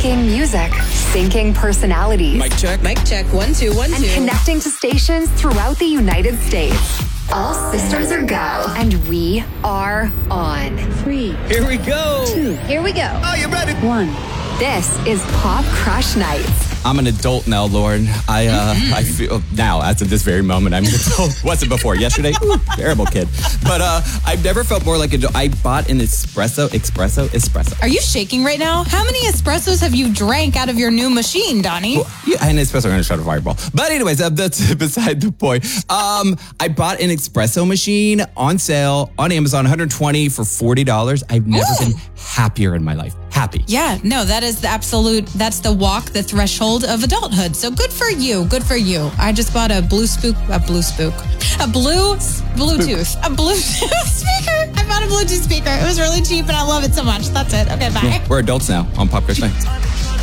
Making music, syncing personalities. Mic check. Mic check. 1, 2, 1, 2. And connecting to stations throughout the United States. All systems are go. And we are on. 3. Here we go. 2. Here we go. Are you ready? 1. This is Pop Crush Nights. I'm an adult now, Lauren. I feel now, as of this very moment, I'm an adult. Wasn't before. Yesterday, terrible kid. But I've never felt more like an adult. I bought an espresso. Are you shaking right now? How many espressos have you drank out of your new machine, Donnie? Well, yeah, an espresso. I'm going to shot a fireball. But anyways, that's beside the point. I bought an espresso machine on sale on Amazon, $120 for $40. I've never been happier in my life. Happy. Yeah, no, that's the walk, the threshold of adulthood. So good for you. Good for you. I just bought a Bluetooth speaker. I bought a Bluetooth speaker. It was really cheap and I love it so much. That's it. Okay, bye. We're adults now on Pop Crush Nights.